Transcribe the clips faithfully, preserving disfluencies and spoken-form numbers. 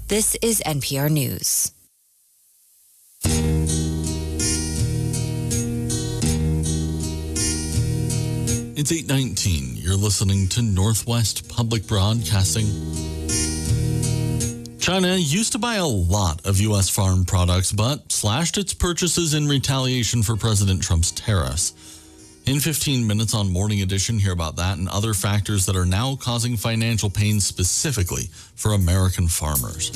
This is N P R News. It's eight nineteen. You're listening to Northwest Public Broadcasting. China used to buy a lot of U S farm products, but slashed its purchases in retaliation for President Trump's tariffs. In fifteen minutes on Morning Edition, hear about that and other factors that are now causing financial pain specifically for American farmers.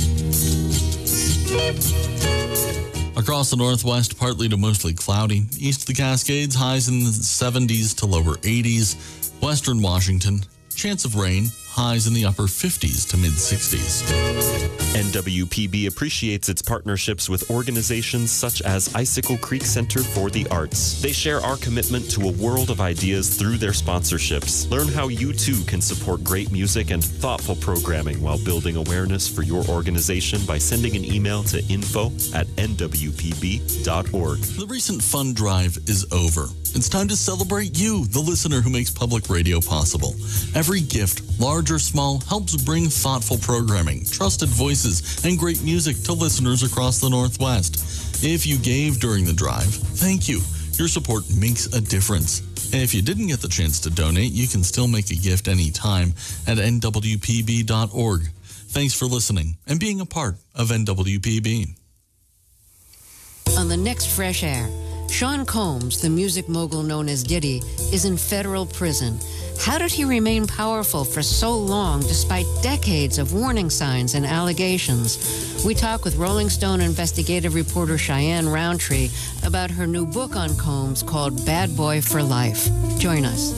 Across the Northwest, partly to mostly cloudy. East of the Cascades, highs in the seventies to lower eighties. Western Washington, chance of rain, highs in the upper fifties to mid-sixties. N W P B appreciates its partnerships with organizations such as Icicle Creek Center for the Arts. They share our commitment to a world of ideas through their sponsorships. Learn how you too can support great music and thoughtful programming while building awareness for your organization by sending an email to info at n w p b dot org. The recent fund drive is over. It's time to celebrate you, the listener who makes public radio possible. Every gift, large or small, helps bring thoughtful programming, trusted voices, and great music to listeners across the Northwest. If you gave during the drive, thank you. Your support makes a difference. And if you didn't get the chance to donate, you can still make a gift anytime at n w p b dot org. Thanks for listening and being a part of N W P B. On the next Fresh Air, Sean Combs, the music mogul known as Diddy, is in federal prison. How did he remain powerful for so long despite decades of warning signs and allegations? We talk with Rolling Stone investigative reporter Cheyenne Roundtree about her new book on Combs called Bad Boy for Life. Join us.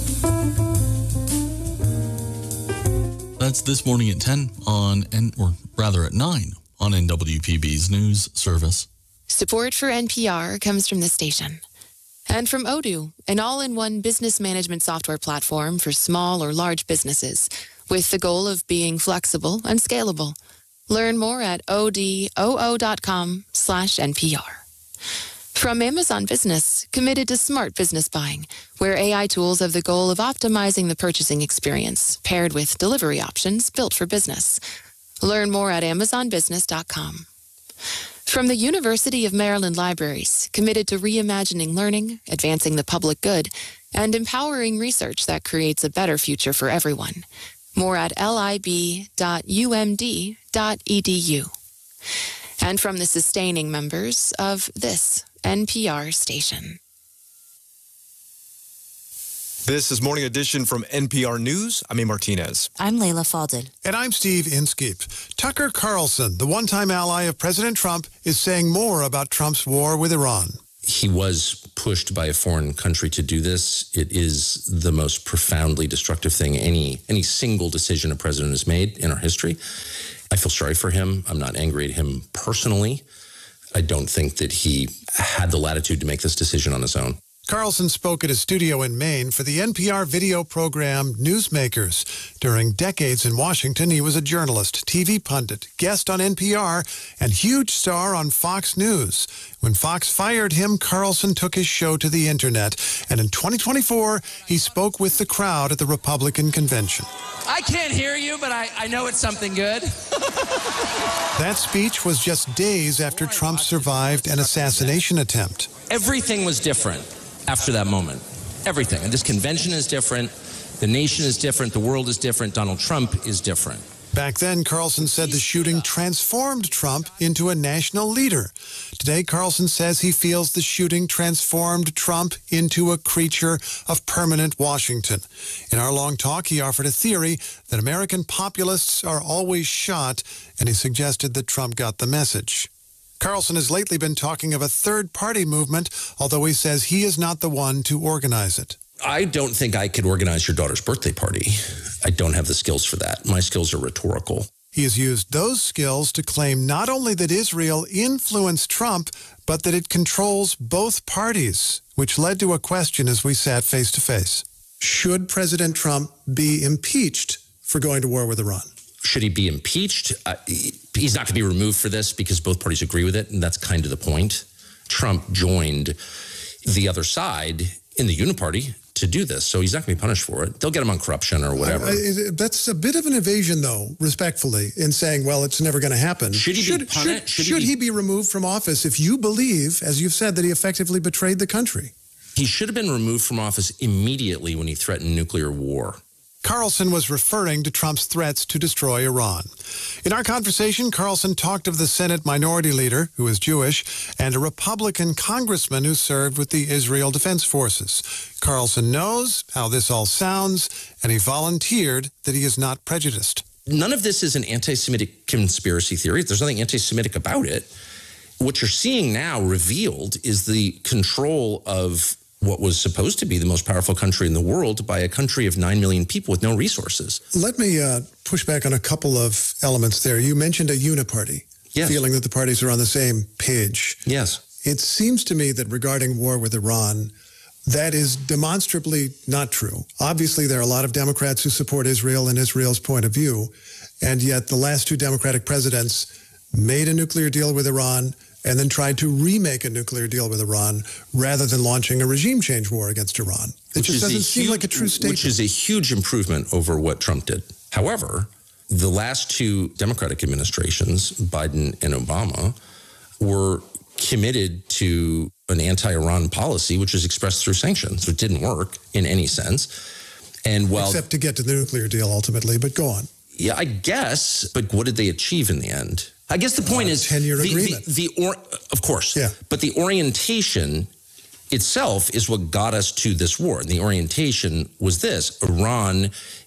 That's this morning at ten on, or rather at nine on N W P B's news service. Support for N P R comes from this station. And from Odoo, an all-in-one business management software platform for small or large businesses, with the goal of being flexible and scalable. Learn more at odoo.com slash NPR. From Amazon Business, committed to smart business buying, where A I tools have the goal of optimizing the purchasing experience, paired with delivery options built for business. Learn more at amazon business dot com. From the University of Maryland Libraries, committed to reimagining learning, advancing the public good, and empowering research that creates a better future for everyone. More at lib dot u m d dot e d u. And from the sustaining members of this N P R station. This is Morning Edition from N P R News. I'm A. Martinez. I'm Layla Falded. And I'm Steve Inskeep. Tucker Carlson, the one-time ally of President Trump, is saying more about Trump's war with Iran. He was pushed by a foreign country to do this. It is the most profoundly destructive thing any any single decision a president has made in our history. I feel sorry for him. I'm not angry at him personally. I don't think that he had the latitude to make this decision on his own. Carlson spoke at a studio in Maine for the N P R video program Newsmakers. During decades in Washington, he was a journalist, T V pundit, guest on N P R, and huge star on Fox News. When Fox fired him, Carlson took his show to the internet, and in twenty twenty-four, he spoke with the crowd at the Republican convention. I can't hear you, but I, I know it's something good. That speech was just days after Trump survived an assassination attempt. Everything was different after that moment. Everything. And this convention is different. The nation is different. The world is different. Donald Trump is different. Back then, Carlson said the shooting transformed Trump into a national leader. Today, Carlson says he feels the shooting transformed Trump into a creature of permanent Washington. In our long talk, he offered a theory that American populists are always shot, and he suggested that Trump got the message. Carlson has lately been talking of a third-party movement, although he says he is not the one to organize it. I don't think I could organize your daughter's birthday party. I don't have the skills for that. My skills are rhetorical. He has used those skills to claim not only that Israel influenced Trump, but that it controls both parties, which led to a question as we sat face-to-face. Should President Trump be impeached for going to war with Iran? Should he be impeached? Uh, he's not going to be removed for this because both parties agree with it, and that's kind of the point. Trump joined the other side in the uniparty to do this. So he's not going to be punished for it. They'll get him on corruption or whatever. I, I, that's a bit of an evasion, though, respectfully, in saying, well, it's never going to happen. Should he should, be punished? Should, Should, should he, he be... be removed from office if you believe, as you've said, that he effectively betrayed the country? He should have been removed from office immediately when he threatened nuclear war. Carlson was referring to Trump's threats to destroy Iran. In our conversation, Carlson talked of the Senate Minority Leader, who is Jewish, and a Republican congressman who served with the Israel Defense Forces. Carlson knows how this all sounds, and he volunteered that he is not prejudiced. None of this is an anti-Semitic conspiracy theory. There's nothing anti-Semitic about it. What you're seeing now revealed is the control of what was supposed to be the most powerful country in the world by a country of nine million people with no resources. Let me uh, push back on a couple of elements there. You mentioned a uniparty, yes. feeling that the parties are on the same page. Yes. It seems to me that regarding war with Iran, that is demonstrably not true. Obviously, there are a lot of Democrats who support Israel and Israel's point of view, and yet the last two Democratic presidents made a nuclear deal with Iran and then tried to remake a nuclear deal with Iran rather than launching a regime change war against Iran. It which just doesn't seem huge, like a true statement. Which is a huge improvement over what Trump did. However, the last two Democratic administrations, Biden and Obama, were committed to an anti-Iran policy, which is expressed through sanctions, which didn't work in any sense. And while, Except to get to the nuclear deal ultimately, but go on. Yeah, I guess, but what did they achieve in the end? I guess the point uh, is ten-year the, agreement. The, the or, of course, yeah. But the orientation itself is what got us to this war. And the orientation was this: Iran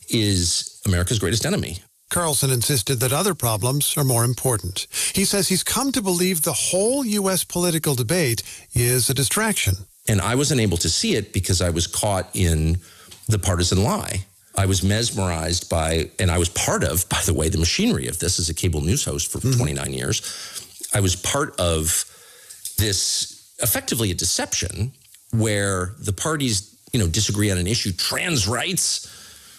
is America's greatest enemy. Carlson insisted that other problems are more important. He says he's come to believe the whole U S political debate is a distraction. And I wasn't able to see it because I was caught in the partisan lie. I was mesmerized by, and I was part of, by the way, the machinery of this as a cable news host for mm-hmm. twenty-nine years. I was part of this, effectively a deception, where the parties, you know, disagree on an issue, trans rights,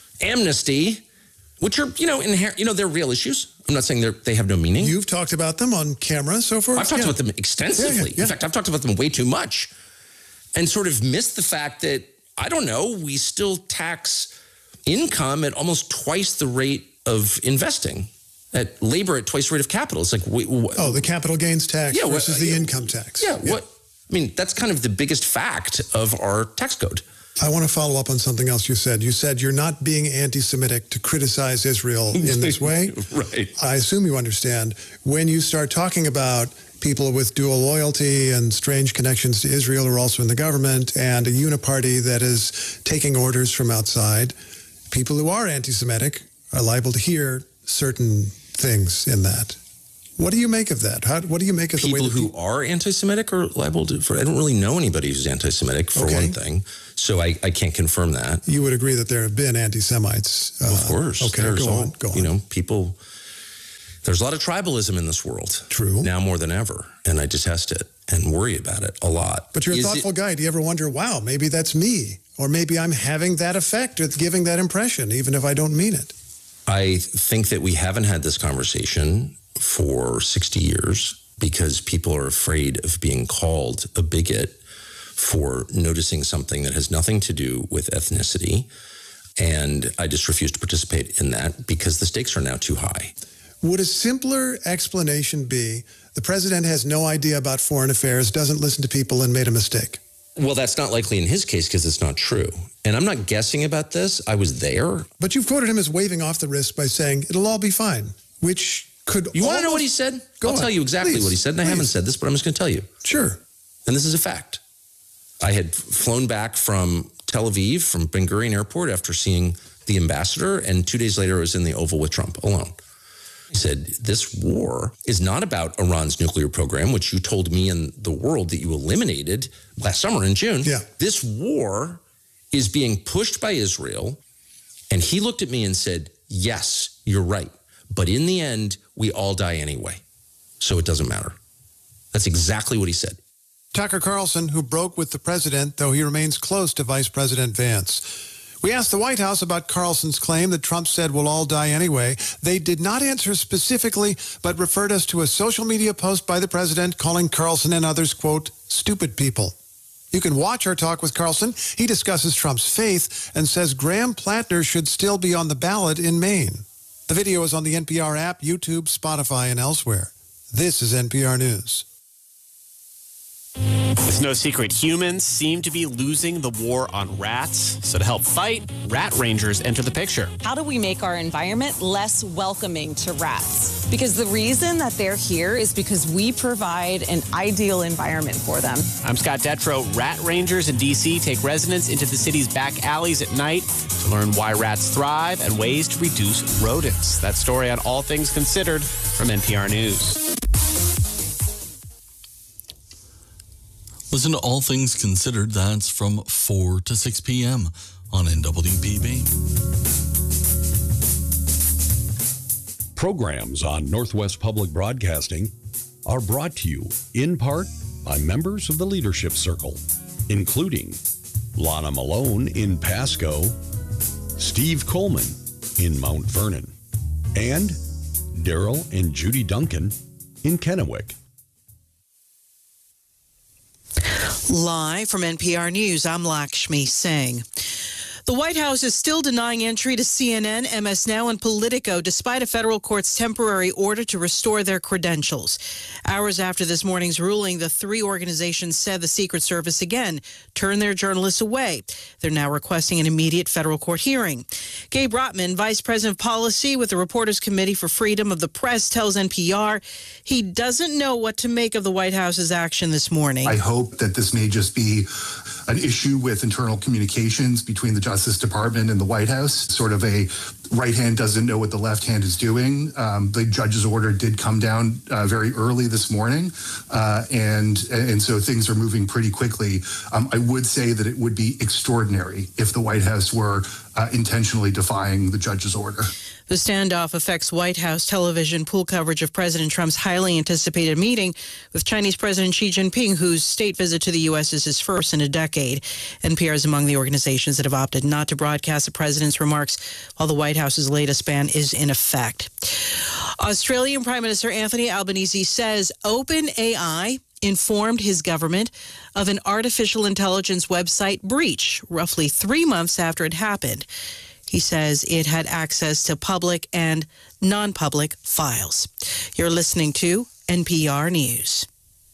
amnesty, which are, you know, inherent, you know, they're real issues. I'm not saying they're, they have no meaning. You've talked about them on camera so far? I've talked yeah. about them extensively. Yeah, yeah, yeah. In fact, I've talked about them way too much and sort of missed the fact that, I don't know, we still tax income at almost twice the rate of investing, at labor at twice the rate of capital. It's like, we, we, oh, the capital gains tax yeah, versus what, the yeah, income tax. Yeah, yeah, what? I mean, that's kind of the biggest fact of our tax code. I want to follow up on something else you said. You said you're not being anti-Semitic to criticize Israel in this way. Right. I assume you understand. When you start talking about people with dual loyalty and strange connections to Israel who are also in the government and a uniparty that is taking orders from outside, people who are anti-Semitic are liable to hear certain things in that. What do you make of that? How, what do you make of people the way that who people are anti-Semitic are liable to? For, I don't really know anybody who's anti-Semitic, for okay. one thing, so I, I can't confirm that. You would agree that there have been anti-Semites? Uh, of course. Okay, there's go all, on. Go on. You know, people. There's a lot of tribalism in this world. True. Now more than ever, and I detest it and worry about it a lot. But you're a Is thoughtful it, guy. Do you ever wonder, wow, maybe that's me, or maybe I'm having that effect or giving that impression, even if I don't mean it? I think that we haven't had this conversation for sixty years because people are afraid of being called a bigot for noticing something that has nothing to do with ethnicity. And I just refuse to participate in that because the stakes are now too high. Would a simpler explanation be the president has no idea about foreign affairs, doesn't listen to people, and made a mistake? Well, that's not likely in his case because it's not true. And I'm not guessing about this. I was there. But you've quoted him as waving off the risk by saying, it'll all be fine, which could You want to know almost... what he said? Go I'll on. tell you exactly Please. what he said. And I Please. haven't said this, but I'm just going to tell you. Sure. And this is a fact. I had flown back from Tel Aviv, from Ben Gurion Airport, after seeing the ambassador. And two days later, I was in the Oval with Trump alone. He said, this war is not about Iran's nuclear program, which you told me and the world that you eliminated last summer in June. Yeah. This war is being pushed by Israel. And he looked at me and said, yes, you're right. But in the end, we all die anyway. So it doesn't matter. That's exactly what he said. Tucker Carlson, who broke with the president, though he remains close to Vice President Vance. We asked the White House about Carlson's claim that Trump said we'll all die anyway. They did not answer specifically, but referred us to a social media post by the president calling Carlson and others, quote, stupid people. You can watch our talk with Carlson. He discusses Trump's faith and says Graham Plattner should still be on the ballot in Maine. The video is on the N P R app, YouTube, Spotify, and elsewhere. This is N P R News. It's no secret humans seem to be losing the war on rats. So to help fight, rat rangers enter the picture. How do we make our environment less welcoming to rats? Because the reason that they're here is because we provide an ideal environment for them. I'm Scott Detrow. Rat rangers in D C take residents into the city's back alleys at night to learn why rats thrive and ways to reduce rodents. That story on All Things Considered from N P R News. Listen to All Things Considered. That's from four to six p.m. on N W P B. Programs on Northwest Public Broadcasting are brought to you in part by members of the Leadership Circle, including Lana Malone in Pasco, Steve Coleman in Mount Vernon, and Daryl and Judy Duncan in Kennewick. Live from N P R News, I'm Lakshmi Singh. The White House is still denying entry to C N N, M S Now, and Politico, despite a federal court's temporary order to restore their credentials. Hours after this morning's ruling, the three organizations said the Secret Service again turned their journalists away. They're now requesting an immediate federal court hearing. Gabe Rotman, Vice President of Policy with the Reporters Committee for Freedom of the Press, tells N P R he doesn't know what to make of the White House's action this morning. I hope that this may just be an issue with internal communications between the Justice Department and the White House, sort of a right hand doesn't know what the left hand is doing. Um, the judge's order did come down uh, very early this morning, uh, and and so things are moving pretty quickly. Um, I would say that it would be extraordinary if the White House were uh, intentionally defying the judge's order. The standoff affects White House television pool coverage of President Trump's highly anticipated meeting with Chinese President Xi Jinping, whose state visit to the U S is his first in a decade. N P R is among the organizations that have opted not to broadcast the president's remarks while the White House's latest ban is in effect. Australian Prime Minister Anthony Albanese says OpenAI informed his government of an artificial intelligence website breach roughly three months after it happened. He says it had access to public and non-public files. You're listening to N P R News.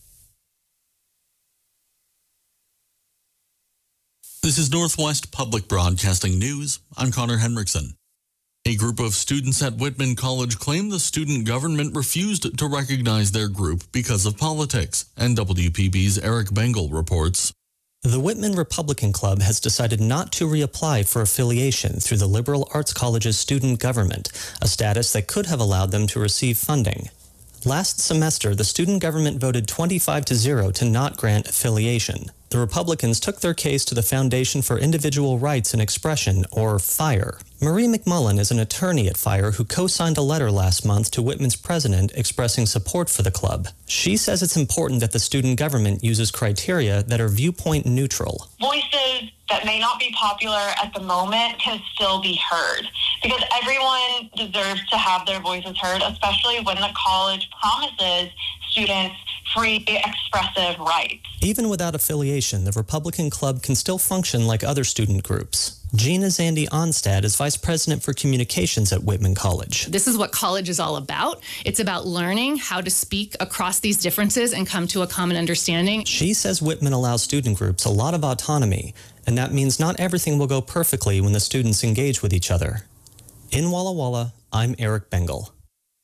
This is Northwest Public Broadcasting News. I'm Connor Henriksen. A group of students at Whitman College claim the student government refused to recognize their group because of politics. N W P B's Eric Bengal reports. The Whitman Republican Club has decided not to reapply for affiliation through the Liberal Arts College's student government, a status that could have allowed them to receive funding. Last semester, the student government voted twenty-five to zero to not grant affiliation. The Republicans took their case to the Foundation for Individual Rights and Expression, or FIRE. Marie McMullen is an attorney at FIRE who co-signed a letter last month to Whitman's president expressing support for the club. She says it's important that the student government uses criteria that are viewpoint neutral. Voices that may not be popular at the moment can still be heard, because everyone deserves to have their voices heard, especially when the college promises students free expressive rights. Even without affiliation, the Republican Club can still function like other student groups. Gina Zandi Onstad is Vice President for Communications at Whitman College. This is what college is all about. It's about learning how to speak across these differences and come to a common understanding. She says Whitman allows student groups a lot of autonomy, and that means not everything will go perfectly when the students engage with each other. In Walla Walla, I'm Eric Bengal.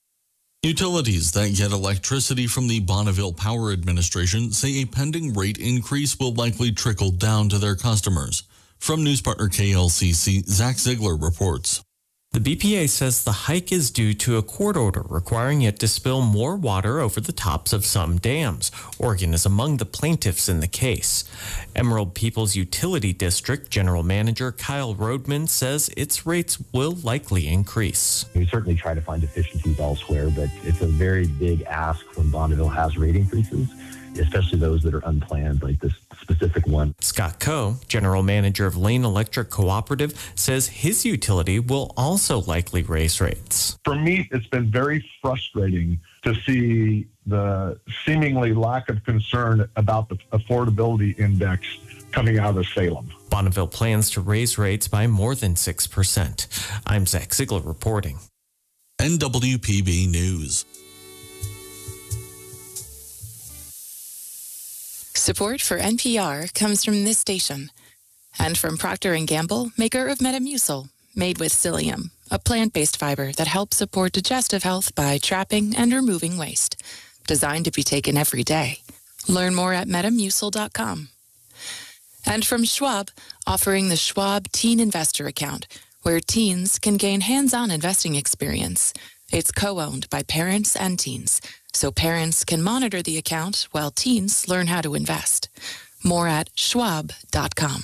Utilities that get electricity from the Bonneville Power Administration say a pending rate increase will likely trickle down to their customers. From news partner K L C C, Zach Ziegler reports. The B P A says the hike is due to a court order requiring it to spill more water over the tops of some dams. Oregon is among the plaintiffs in the case. Emerald Peoples Utility District General Manager Kyle Rodman says its rates will likely increase. We certainly try to find efficiencies elsewhere, but it's a very big ask when Bonneville has rate increases. especially those that are unplanned, like this specific one. Scott Coe, general manager of Lane Electric Cooperative, says his utility will also likely raise rates. For me, it's been very frustrating to see the seemingly lack of concern about the affordability index coming out of Salem. Bonneville plans to raise rates by more than six percent. I'm Zach Ziegler reporting. N W P B News. Support for N P R comes from this station and from Procter and Gamble, maker of Metamucil, made with psyllium, a plant-based fiber that helps support digestive health by trapping and removing waste. Designed to be taken every day. Learn more at metamucil dot com. And from Schwab, offering the Schwab Teen Investor Account, where teens can gain hands-on investing experience. It's co-owned by parents and teens, so parents can monitor the account while teens learn how to invest. More at schwab dot com.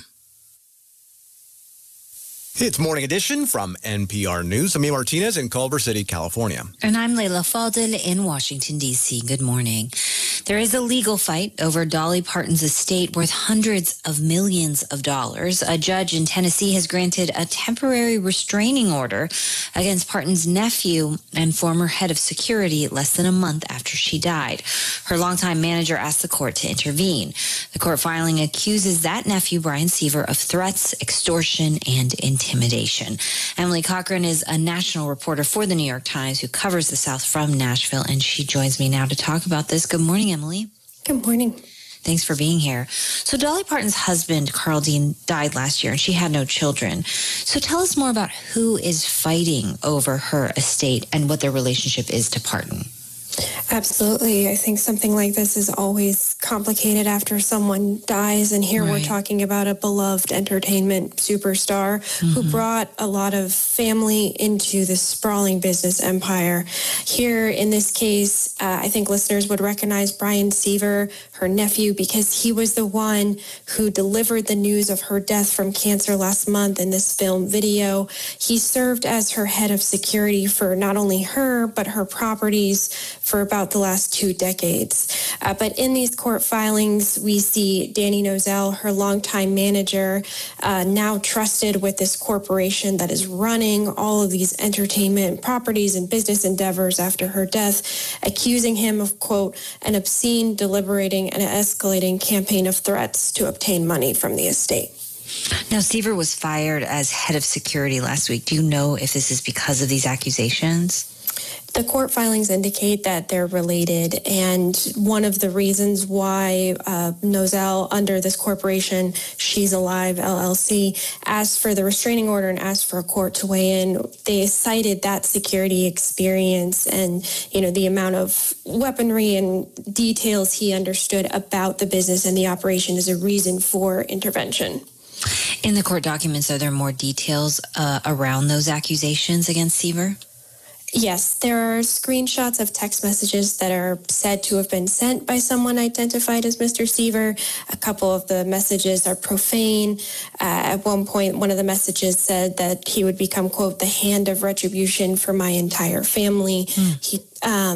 It's Morning Edition from N P R News. I'm Ian Martinez in Culver City, California. And I'm Leila Fadel in Washington, D C. Good morning. There is a legal fight over Dolly Parton's estate worth hundreds of millions of dollars. A judge in Tennessee has granted a temporary restraining order against Parton's nephew and former head of security less than a month after she died. Her longtime manager asked the court to intervene. The court filing accuses that nephew, Brian Seaver, of threats, extortion, and intimidation. Emily Cochran is a national reporter for the New York Times who covers the South from Nashville, and she joins me now to talk about this. Good morning, Emily. Good morning. Thanks for being here. So Dolly Parton's husband, Carl Dean, died last year, and she had no children. So tell us more about who is fighting over her estate and what their relationship is to Parton. Absolutely. I think something like this is always complicated after someone dies. And here right. we're talking about a beloved entertainment superstar mm-hmm. who brought a lot of family into this sprawling business empire. Here in this case, uh, I think listeners would recognize Brian Seaver, her nephew, because he was the one who delivered the news of her death from cancer last month in this film video. He served as her head of security for not only her, but her properties for about the last two decades. Uh, but in these court filings, we see Danny Nozell, her longtime manager, uh, now trusted with this corporation that is running all of these entertainment properties and business endeavors after her death, accusing him of, quote, an obscene, deliberating, and escalating campaign of threats to obtain money from the estate. Now, Seaver was fired as head of security last week. Do you know if this is because of these accusations? The court filings indicate that they're related, and one of the reasons why uh, Nozell, under this corporation, She's Alive, L L C, asked for the restraining order and asked for a court to weigh in, they cited that security experience and, you know, the amount of weaponry and details he understood about the business and the operation as a reason for intervention. In the court documents, are there more details uh, around those accusations against Seaver? Yes, there are screenshots of text messages that are said to have been sent by someone identified as Mister Seaver. A couple of the messages are profane. Uh, at one point, one of the messages said that he would become, quote, the hand of retribution for my entire family. Mm. He um,